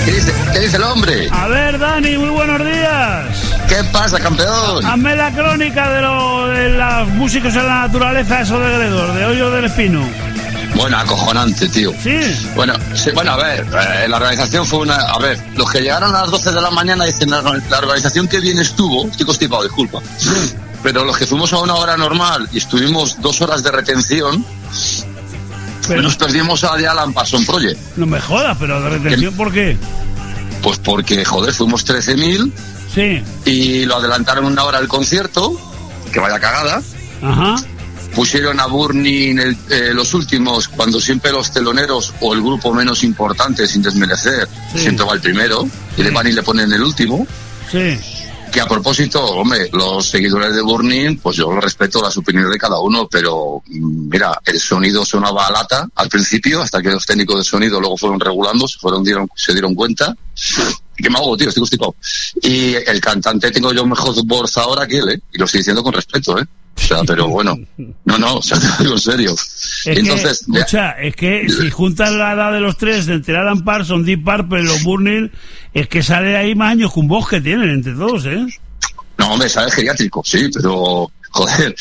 ¿Qué dice el hombre? A ver, Dani, muy buenos días. ¿Ququé pasa, campeón? Hazme la crónica de los músicos en la naturaleza, eso de Gredor, de Hoyo del Espino. Bueno, acojonante, tío. ¿Sí? Bueno, a ver, la organización fue una... A ver, los que llegaron a las 12 de la mañana dicen, la organización que bien estuvo... Estoy constipado, disculpa. Pero los que fuimos a una hora normal y estuvimos 2 horas de retención... Pero nos perdimos a The Alan Parsons Project. No me jodas, pero de retención, ¿por qué? Pues porque, joder, fuimos 13.000... Sí. Y lo adelantaron 1 hora el concierto, que vaya cagada. Ajá. Pusieron a Burning los últimos, cuando siempre los teloneros o el grupo menos importante, sin desmerecer, siempre va el primero, y le van y le ponen el último. Sí. Que a propósito, hombre, los seguidores de Burning, pues yo respeto las opiniones de cada uno, pero mira, el sonido sonaba a lata al principio, hasta que los técnicos de sonido luego fueron regulando, se dieron cuenta. Que me hago, tío, estoy constipado. Y el cantante tengo yo mejor voz ahora que él, y lo estoy diciendo con respeto, O sea, pero bueno, no, o sea, te lo digo en serio. Entonces, escucha, es que si juntas la edad de los tres, entre Alan Parsons, Deep Purple, los Burning, es que sale ahí más años que un voz que tienen entre todos, No, hombre, sale geriátrico, sí, pero, joder,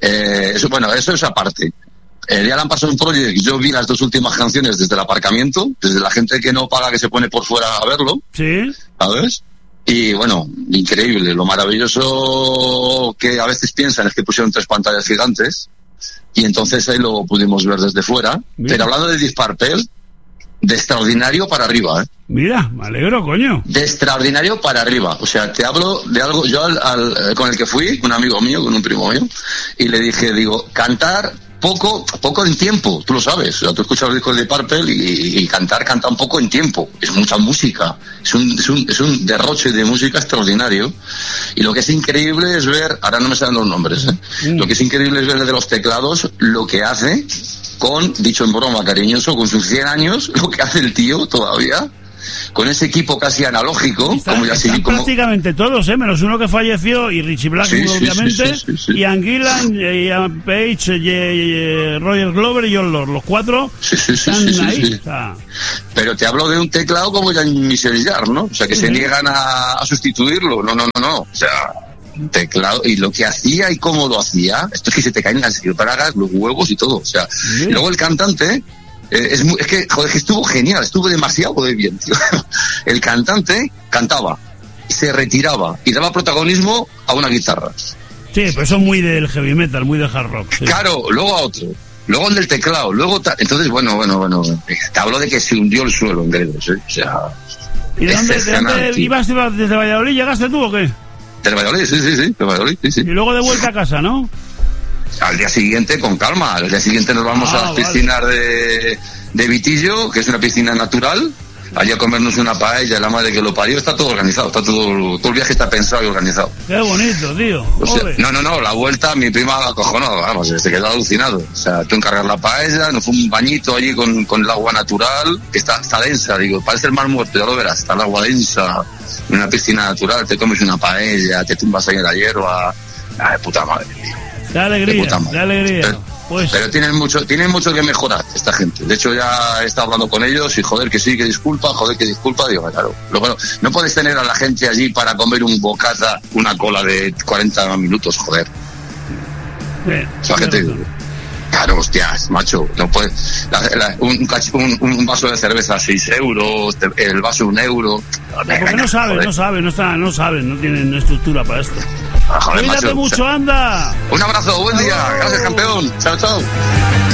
eso es aparte. El Alan Parsons Project, yo vi las 2 últimas canciones desde el aparcamiento, desde la gente que no paga, que se pone por fuera a verlo. Sí. ¿Sabes? Y bueno, increíble. Lo maravilloso que a veces piensan es que pusieron 3 pantallas gigantes y entonces ahí lo pudimos ver desde fuera. Bien. Pero hablando de Deep Purple, de extraordinario para arriba, Mira, me alegro, coño. De extraordinario para arriba. O sea, te hablo de algo, yo con el que fui, un amigo mío, con un primo mío, y le dije, cantar poco en tiempo, tú lo sabes. O sea, tú escuchas los discos de Purple y canta un poco en tiempo. Es mucha música. Es un derroche de música extraordinario. Y lo que es increíble es ver, ahora no me salen los nombres, Lo que es increíble es ver de los teclados lo que hace con, dicho en broma cariñoso, con sus 100 años, lo que hace el tío todavía. Con ese equipo casi analógico, están prácticamente todos, menos uno que falleció, y Richie Blackwood, obviamente, sí. Y Ian Gillan, Ian Page, Roger Glover y John Lord, los 4 están ahí. Sí. Pero te hablo de un teclado como Jean-Michel Jarre, ¿no? O sea, que se niegan a sustituirlo. No. O sea, teclado, y lo que hacía y cómo lo hacía, esto es que se te caen las bragas, los huevos y todo. O sea, y luego el cantante... es que, joder, que estuvo genial, estuvo demasiado bien, tío. El cantante cantaba, se retiraba y daba protagonismo a una guitarra. Sí, pero eso es muy del heavy metal, muy del hard rock. Sí. Claro, luego a otro, luego el del teclado, entonces, bueno, te hablo de que se hundió el suelo en Gredos, O sea, ¿y de dónde ibas? ¿Desde Valladolid llegaste tú o qué? Desde Valladolid, sí, de Valladolid, sí. Y luego de vuelta a casa, ¿no? Al día siguiente, con calma. Al día siguiente nos vamos a las piscinas de Vitillo, que es una piscina natural. Allí a comernos una paella, la madre que lo parió. Está todo organizado, todo el viaje está pensado y organizado. Qué bonito, tío. O sea, no, la vuelta, mi prima la acojonó, vamos, se quedó alucinado. O sea, tú encargar la paella, nos fue un bañito allí con el agua natural, que está densa, digo, parece el mar muerto, ya lo verás, está el agua densa, en una piscina natural, te comes una paella, te tumbas ahí en la hierba. Ay, puta madre, tío. De alegría. Pero tienen mucho que mejorar esta gente. De hecho, ya he estado hablando con ellos y joder que sí, que disculpa. Digo, claro. Luego, no puedes tener a la gente allí para comer un bocata, una cola de 40 minutos, joder. La gente... Claro, hostias, macho, no puedes... un vaso de cerveza 6 euros, el vaso 1 euro... Porque no saben, no tienen estructura para esto. Joder, Cuídate macho, mucho, anda. Un abrazo, buen día, gracias campeón, chao.